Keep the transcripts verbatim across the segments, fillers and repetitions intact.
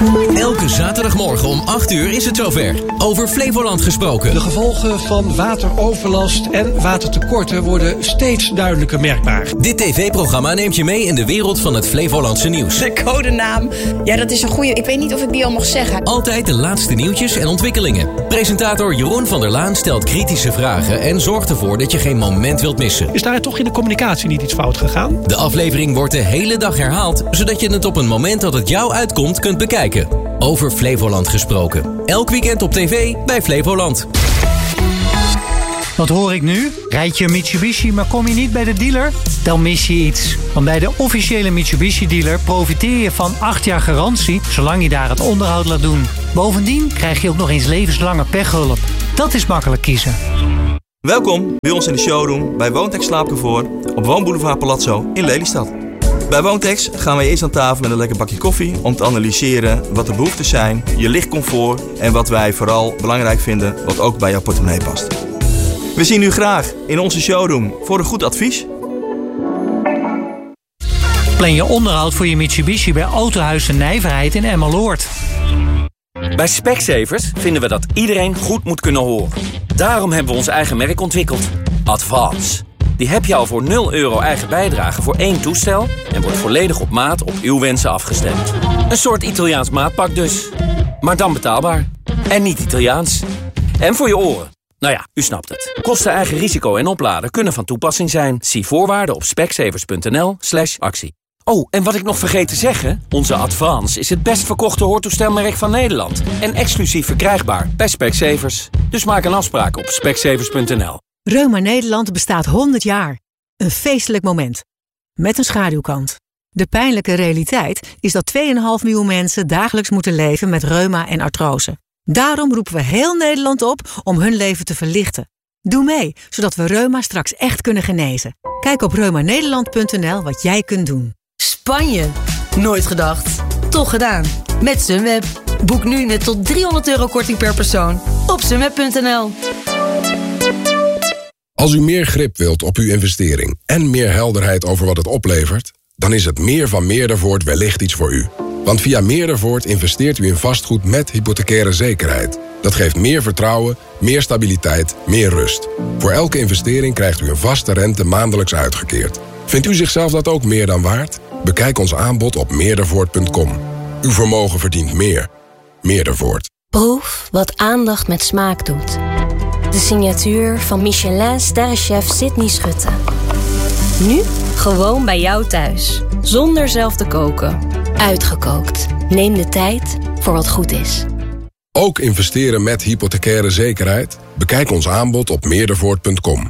Elke zaterdagmorgen om acht uur is het zover. Over Flevoland gesproken. De gevolgen van wateroverlast en watertekorten worden steeds duidelijker merkbaar. Dit tv-programma neemt je mee in de wereld van het Flevolandse nieuws. De codenaam, ja, dat is een goeie. Ik weet niet of ik die al mag zeggen. Altijd de laatste nieuwtjes en ontwikkelingen. Presentator Jeroen van der Laan stelt kritische vragen en zorgt ervoor dat je geen moment wilt missen. Is daar toch in de communicatie niet iets fout gegaan? De aflevering wordt de hele dag herhaald, zodat je het op een moment dat het jou uitkomt kunt bekijken. Over Flevoland gesproken. Elk weekend op tv bij Flevoland. Wat hoor ik nu? Rijd je een Mitsubishi, maar kom je niet bij de dealer? Dan mis je iets. Want bij de officiële Mitsubishi-dealer profiteer je van acht jaar garantie, zolang je daar het onderhoud laat doen. Bovendien krijg je ook nog eens levenslange pechhulp. Dat is makkelijk kiezen. Welkom bij ons in de showroom bij Woontex Slaapcomfort op Woonboulevard Palazzo in Lelystad. Bij Woontex gaan wij eerst aan tafel met een lekker bakje koffie om te analyseren wat de behoeftes zijn, je lichtcomfort en wat wij vooral belangrijk vinden wat ook bij jouw portemonnee past. We zien u graag in onze showroom voor een goed advies. Plan je onderhoud voor je Mitsubishi bij Autohuis de Nijverheid in Emmeloord. Bij Specsavers vinden we dat iedereen goed moet kunnen horen. Daarom hebben we ons eigen merk ontwikkeld. Advance. Die heb je al voor nul euro eigen bijdrage voor één toestel en wordt volledig op maat op uw wensen afgestemd. Een soort Italiaans maatpak dus. Maar dan betaalbaar. En niet Italiaans. En voor je oren. Nou ja, u snapt het. Kosten, eigen risico en opladen kunnen van toepassing zijn. Zie voorwaarden op specsavers.nl slash actie. Oh, en wat ik nog vergeet te zeggen. Onze Advance is het best verkochte hoortoestelmerk van Nederland. En exclusief verkrijgbaar bij Specsavers. Dus maak een afspraak op specsavers punt n l. Reuma Nederland bestaat honderd jaar. Een feestelijk moment. Met een schaduwkant. De pijnlijke realiteit is dat twee komma vijf miljoen mensen dagelijks moeten leven met reuma en artrose. Daarom roepen we heel Nederland op om hun leven te verlichten. Doe mee, zodat we reuma straks echt kunnen genezen. Kijk op reuma nederland punt n l wat jij kunt doen. Spanje. Nooit gedacht. Toch gedaan. Met Sunweb. Boek nu met tot driehonderd euro korting per persoon op sunweb punt n l. Als u meer grip wilt op uw investering en meer helderheid over wat het oplevert, dan is het meer van Meerdervoort wellicht iets voor u. Want via Meerdervoort investeert u in vastgoed met hypothecaire zekerheid. Dat geeft meer vertrouwen, meer stabiliteit, meer rust. Voor elke investering krijgt u een vaste rente maandelijks uitgekeerd. Vindt u zichzelf dat ook meer dan waard? Bekijk ons aanbod op meerdervoort punt com. Uw vermogen verdient meer. Meerdervoort. Proef wat aandacht met smaak doet. De signatuur van Michelin-sterrenchef Sydney Schutte. Nu gewoon bij jou thuis. Zonder zelf te koken. Uitgekookt. Neem de tijd voor wat goed is. Ook investeren met hypothecaire zekerheid? Bekijk ons aanbod op meerdervoort punt com.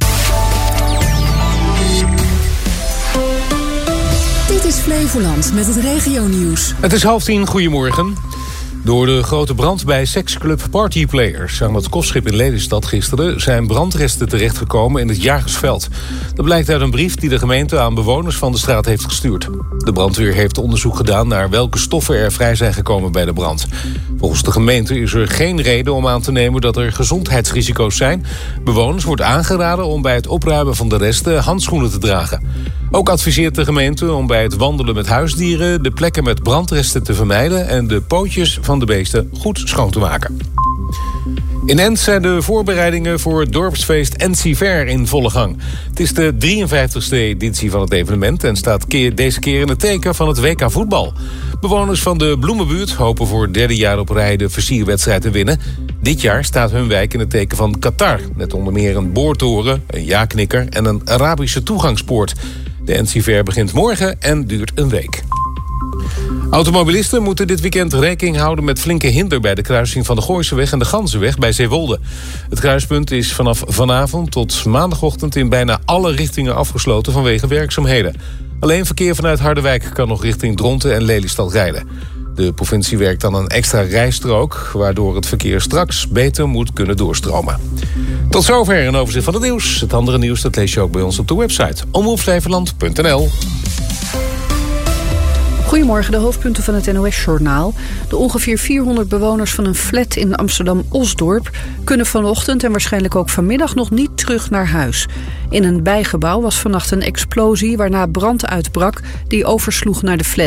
Dit is Flevoland met het regionieuws. Het is half tien, goedemorgen. Door de grote brand bij seksclub Party Players aan het kostschip in Lelystad gisteren zijn brandresten terechtgekomen in het Jagersveld. Dat blijkt uit een brief die de gemeente aan bewoners van de straat heeft gestuurd. De brandweer heeft onderzoek gedaan naar welke stoffen er vrij zijn gekomen bij de brand. Volgens de gemeente is er geen reden om aan te nemen dat er gezondheidsrisico's zijn. Bewoners wordt aangeraden om bij het opruimen van de resten handschoenen te dragen. Ook adviseert de gemeente om bij het wandelen met huisdieren de plekken met brandresten te vermijden en de pootjes van de beesten goed schoon te maken. In Ent zijn de voorbereidingen voor het dorpsfeest Ensiver in volle gang. Het is de drieënvijftigste editie van het evenement en staat deze keer in het teken van het W K voetbal. Bewoners van de Bloemenbuurt hopen voor het derde jaar op rij de versierwedstrijd te winnen. Dit jaar staat hun wijk in het teken van Qatar, met onder meer een boortoren, een ja-knikker en een Arabische toegangspoort. De Ensiver begint morgen en duurt een week. Automobilisten moeten dit weekend rekening houden met flinke hinder bij de kruising van de Gooiseweg en de Ganzenweg bij Zeewolde. Het kruispunt is vanaf vanavond tot maandagochtend in bijna alle richtingen afgesloten vanwege werkzaamheden. Alleen verkeer vanuit Harderwijk kan nog richting Dronten en Lelystad rijden. De provincie werkt aan een extra rijstrook, waardoor het verkeer straks beter moet kunnen doorstromen. Tot zover een overzicht van het nieuws. Het andere nieuws dat lees je ook bij ons op de website omroep flevoland punt n l. Goedemorgen, de hoofdpunten van het N O S-journaal. De ongeveer vierhonderd bewoners van een flat in Amsterdam-Osdorp kunnen vanochtend en waarschijnlijk ook vanmiddag nog niet terug naar huis. In een bijgebouw was vannacht een explosie waarna brand uitbrak die oversloeg naar de flat.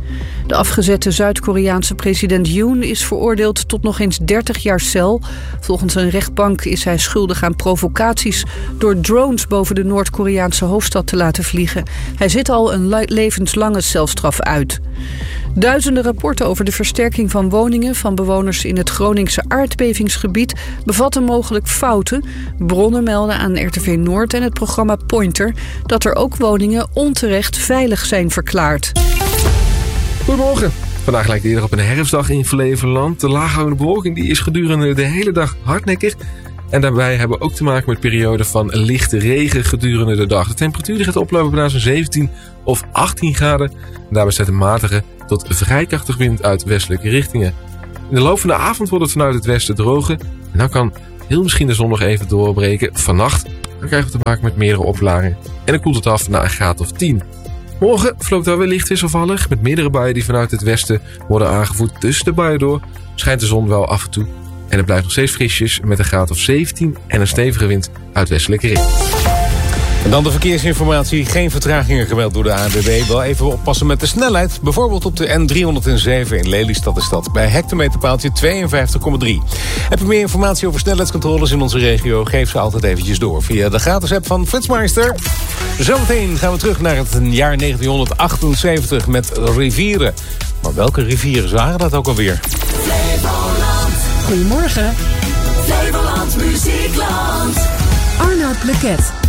De afgezette Zuid-Koreaanse president Yoon is veroordeeld tot nog eens dertig jaar cel. Volgens een rechtbank is hij schuldig aan provocaties door drones boven de Noord-Koreaanse hoofdstad te laten vliegen. Hij zit al een levenslange celstraf uit. Duizenden rapporten over de versterking van woningen van bewoners in het Groningse aardbevingsgebied bevatten mogelijk fouten. Bronnen melden aan R T V Noord en het programma Pointer dat er ook woningen onterecht veilig zijn verklaard. Goedemorgen. Vandaag lijkt eerder op een herfstdag in Flevoland. De laaghangende bewolking die is gedurende de hele dag hardnekkig. En daarbij hebben we ook te maken met perioden van lichte regen gedurende de dag. De temperatuur die gaat oplopen naar zo'n zeventien of achttien graden. En daarbij staat een matige tot vrij krachtige wind uit westelijke richtingen. In de loop van de avond wordt het vanuit het westen droger. En dan kan heel misschien de zon nog even doorbreken. Vannacht dan krijgen we te maken met meerdere opklaringen. En dan koelt het af naar een graad of tien. Morgen verloopt wel weer licht wisselvallig. Met meerdere buien die vanuit het westen worden aangevoerd. Tussen de buien door schijnt de zon wel af en toe. En het blijft nog steeds frisjes met een graad of zeventien en een stevige wind uit westelijke richting. En dan de verkeersinformatie. Geen vertragingen gemeld door de A N W B. Wel even oppassen met de snelheid. Bijvoorbeeld op de N driehonderdzeven in Lelystad is dat. Bij hectometerpaaltje tweeënvijftig komma drie. Heb je meer informatie over snelheidscontroles in onze regio? Geef ze altijd eventjes door via de gratis app van Flitsmeister. Zometeen gaan we terug naar het jaar negentienhonderdachtenzeventig met rivieren. Maar welke rivieren waren dat ook alweer? Flevoland. Goedemorgen. Flevoland Muziekland. Arnoud Bleket.